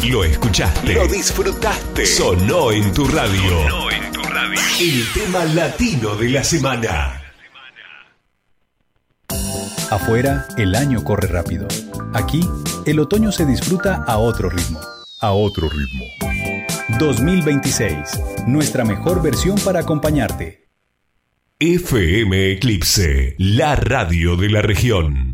Lo escuchaste. Lo disfrutaste. Sonó en tu radio. El tema latino de la semana. Afuera, el año corre rápido. Aquí, el otoño se disfruta a otro ritmo. 2026, nuestra mejor versión para acompañarte. FM Eclipse, la radio de la región.